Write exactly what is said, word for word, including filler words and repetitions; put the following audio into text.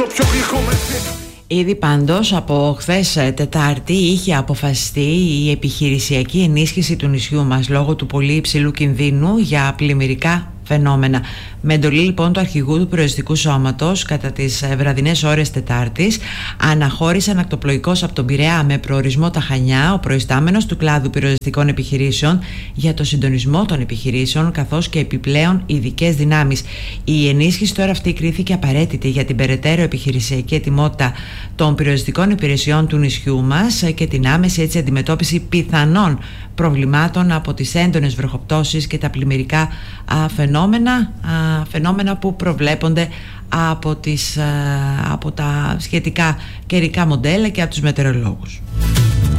το πιο γλυκό μεθύ. Ήδη πάντως από χθες Τετάρτη είχε αποφασιστεί η επιχειρησιακή ενίσχυση του νησιού μας λόγω του πολύ υψηλού κινδύνου για πλημμυρικά φαινόμενα. Με εντολή λοιπόν του αρχηγού του Πυροσβεστικού Σώματος, κατά τις βραδινές ώρες Τετάρτης, αναχώρησε ακτοπλοϊκός από τον Πειραιά με προορισμό τα Χανιά ο προϊστάμενος του κλάδου πυροσβεστικών επιχειρήσεων για το συντονισμό των επιχειρήσεων καθώς και επιπλέον ειδικές δυνάμεις. Η ενίσχυση τώρα αυτή κρίθηκε απαραίτητη για την περαιτέρω επιχειρησιακή ετοιμότητα των πυροσβεστικών υπηρεσιών του νησιού μας και την άμεση έτσι αντιμετώπιση πιθανών προβλημάτων από τις έντονες βροχοπτώσεις και τα πλημμυρικά α, φαινόμενα, α, φαινόμενα που προβλέπονται από, τις, α, από τα σχετικά καιρικά μοντέλα και από τους μετεωρολόγους.